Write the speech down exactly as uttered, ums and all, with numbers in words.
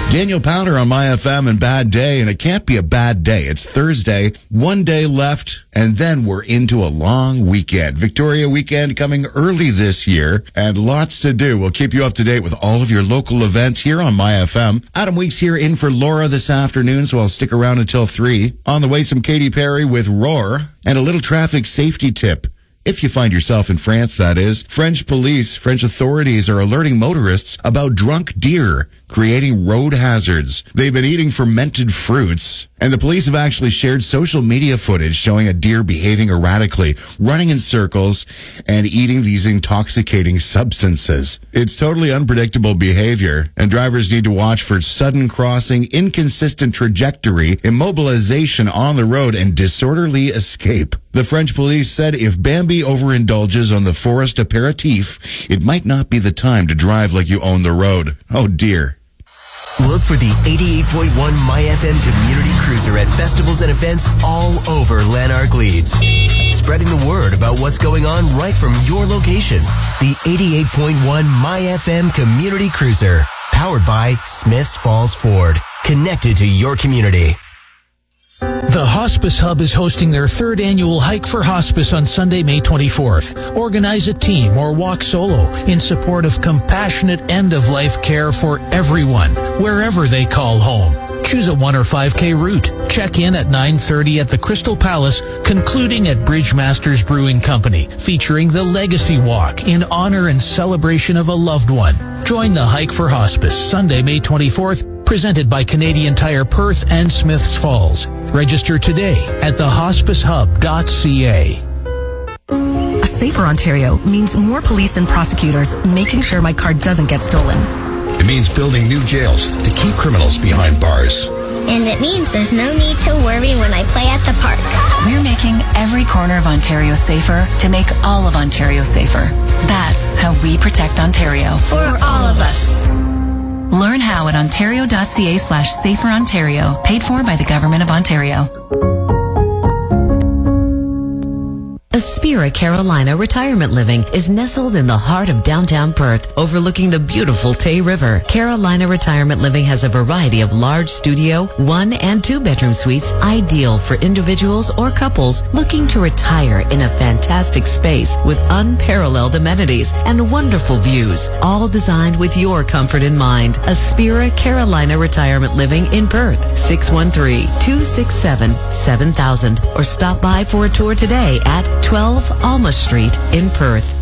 Daniel Powder on My F M and Bad Day, and it can't be a bad day. It's Thursday, one day left, and then we're into a long weekend. Victoria weekend coming early this year, and lots to do. We'll keep you up to date with all of your local events here on My F M. Adam Weeks here in for Laura this afternoon, so I'll stick around until three. On the way, some Katy Perry with Roar, and a little traffic safety tip. If you find yourself in France, that is. French police, French authorities are alerting motorists about drunk deer creating road hazards. They've been eating fermented fruits, and the police have actually shared social media footage showing a deer behaving erratically, running in circles, and eating these intoxicating substances. It's totally unpredictable behavior, and drivers need to watch for sudden crossing, inconsistent trajectory, immobilization on the road, and disorderly escape. The French police said if Bambi overindulges on the forest aperitif, it might not be the time to drive like you own the road. Oh dear. Look for the eighty-eight point one My F M Community Cruiser at festivals and events all over Lanark Leeds. Spreading the word about what's going on right from your location. The eighty-eight point one My F M Community Cruiser. Powered by Smiths Falls Ford. Connected to your community. The Hospice Hub is hosting their third annual Hike for Hospice on Sunday, May twenty-fourth. Organize a team or walk solo in support of compassionate end-of-life care for everyone, wherever they call home. Choose a one or five K route. Check in at nine thirty at the Crystal Palace, concluding at Bridgemasters Brewing Company, featuring the Legacy Walk in honor and celebration of a loved one. Join the Hike for Hospice Sunday, May twenty-fourth, presented by Canadian Tire Perth and Smiths Falls. Register today at the hospice hub dot c a. A safer Ontario means more police and prosecutors making sure my car doesn't get stolen. It means building new jails to keep criminals behind bars. And it means there's no need to worry when I play at the park. We're making every corner of Ontario safer to make all of Ontario safer. That's how we protect Ontario. For all of us. Learn how at ontario.ca slash safer Ontario. Paid for by the Government of Ontario. Aspira Carolina Retirement Living is nestled in the heart of downtown Perth, overlooking the beautiful Tay River. Carolina Retirement Living has a variety of large studio, one and two bedroom suites, ideal for individuals or couples looking to retire in a fantastic space with unparalleled amenities and wonderful views, all designed with your comfort in mind. Aspira Carolina Retirement Living in Perth, six one three, two six seven, seven thousand, or stop by for a tour today at twelve Alma Street in Perth.